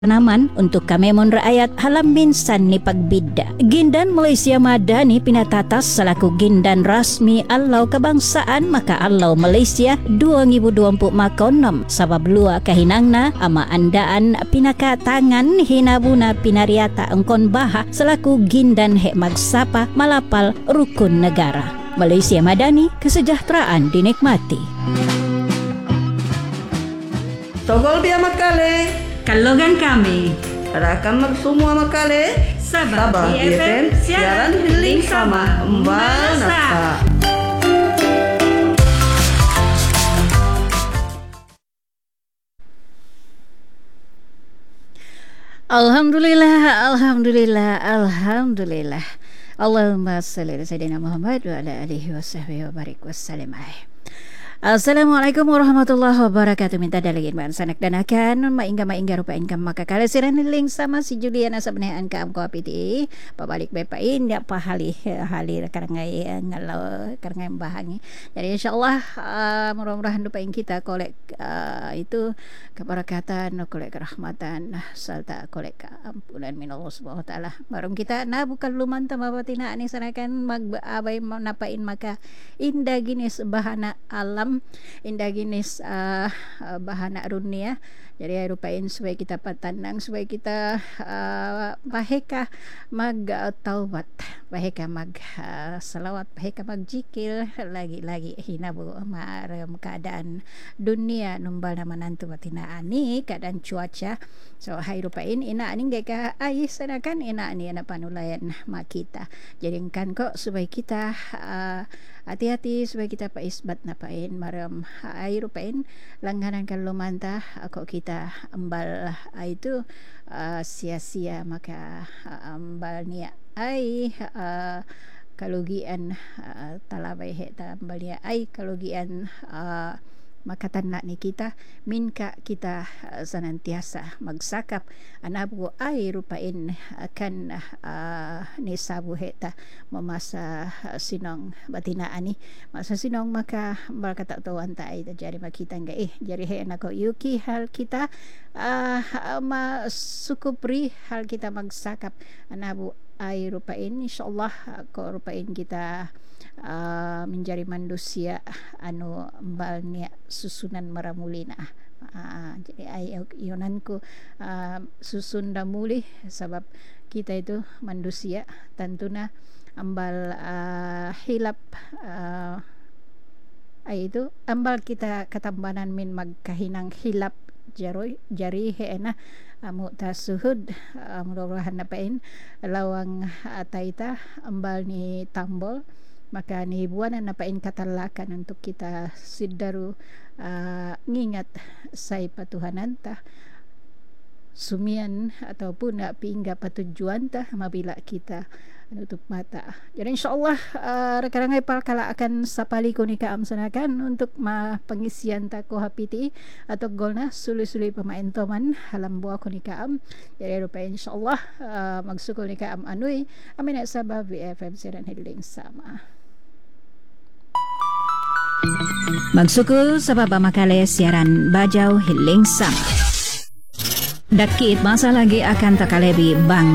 Naman untuk kami mon rakyat halam minsan ni pagbida. Gindan Malaysia Madani pinatatas selaku gindan rasmi Allau Kebangsaan maka Allau Malaysia 2020 makonom sabab lua kahinangna ama andaan pinaka tangan hinabuna pinariata engkon baha selaku gindan hek magsapa malapal rukun negara. Malaysia Madani, kesejahteraan dinikmati. Togol biar makale. Kalogan kami Rakan semua makale. Sabah BFM siaran healing sama Mbak Nasa. Alhamdulillah. Allahumma salli ala sayyidina Muhammad wa ala alihi wa sahbihi wa barik wassalam. Assalamualaikum warahmatullahi wabarakatuh. Minta dalagin man sanak dan akan maingga rupa income maka kala siran link sama si Juliana sabnehan ka am ko apiti pabalik bepain ya pahali karangai ngalau karangai bahangi. Jadi insyaallah mudah-mudahan dupain kita kolek itu kebarakatan kolek kerahmatan serta kolek ampunan min Allah Subhanahu wa taala. Marung kita na bukan lumanta mabatina ani sanakan mag-abay napain maka indah ginis bahana alam indah ginis bahana dunia. Jadi rupain supaya kita patandang supaya kita baheka mag taubat, baheka mag salawat, baheka mag jikil lagi hinabu maram keadaan dunia numbal nama nantu batina ani keadaan cuaca. So hai rupain ina ani geka ai sanakan ina ani ana panulayan mak kita. Jadi kan kok supaya kita hati-hati supaya kita paisbat napain maram ai rupain langganan kalau mantah kok kita ambal itu sia-sia maka ambal niat ai kalugian talabai heta ambal niat ai kalugian maka tanak ni kita minka kita senantiasa magsakap anabu ay rupain akan ni sabu heta memasa sinong batina ani masa sinong maka berkata tawan ta ay jari makita nga jari he nako yuki hal kita sukupri hal kita magsakap anabu ay rupain insyaallah ko rupain kita menjadi manusia anu balnya susunan maramulina. Jadi ionanku susun damuli sebab kita itu manusia tantuna ambal hilap itu ambal kita katambanan min magkahinang hilap jari heena amu tasuhud mudah-mudahan napain lawang taita ambal ni tambol maka ni buana napain katalakan untuk kita sidaru ngingat say patuhanan ta sumian ataupun pingga patujuan ta mabila kita nutup mata. Jadi insyaallah rekan-rekan kala akan sapali ko ni kaam sanakan untuk pengisian ta ko hapiti atau golna suli-suli pemain toman halam buah ko ni kaam. Jadi rupa insyaallah magsukol ni kaam anuy amin sa BFM siaran healing sama. Magsukul sa baba makale siaran Bajau Hiling Sama. Dakit masa lagi akan takalebi bang